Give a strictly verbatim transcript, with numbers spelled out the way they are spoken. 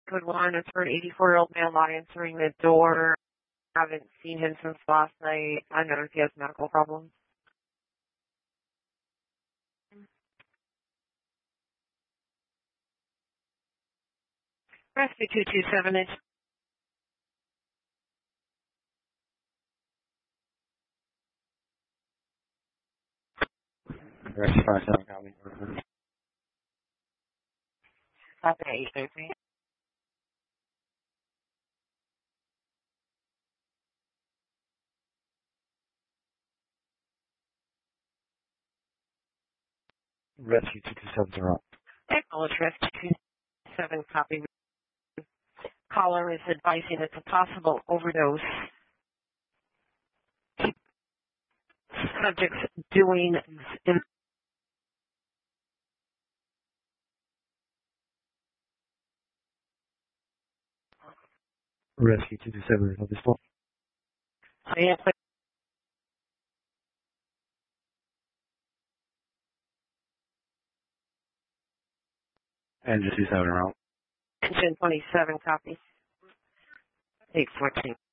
Code one, a third eighty-four-year-old male not answering the door. Haven't seen him since last night. I noticed he has medical problems. Rescue two two seven is Rescue five seven, copy. Copy eight thirty. Rescue two two seven, are up. Acknowledge Rescue two two seven, copy. Caller is advising it's a possible overdose. Subjects doing in Rescue two two seven, is this one? And just two seven around. Engine twenty-seven, copy. eight fourteen.